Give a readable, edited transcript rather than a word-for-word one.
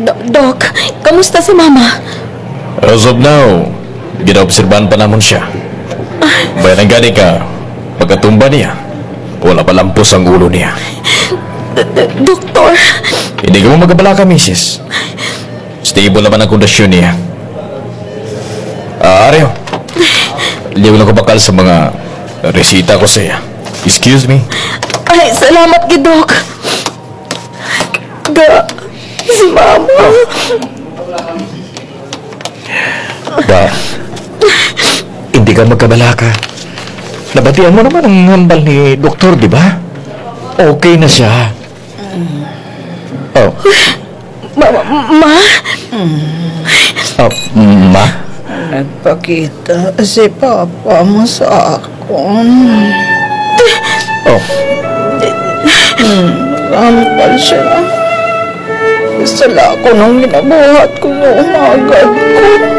Doc, kamusta si Mama? As of now, ginaobserbahan pa naman siya. Bayan ang gani ka, pagkatumba niya, wala pa lampos ang ulo niya. Doktor, Hindi ka mo magabala ka, misis. Stable naman ang kondisyon niya. Areo, liw lang ko bakal sa mga resita ko sa'yo. Excuse me. ay, salamat kay Doc. Si Mama. Hindi ka magkabala ka. Nabatian mo naman ang hambal ni doktor, di ba? Okay na siya. Oh. Ma? Oh, ma? Nagpakita si Papa mo sa akin. Oh, Rampal siya. Sala ko nung ginabuhat ko yung umagad ko.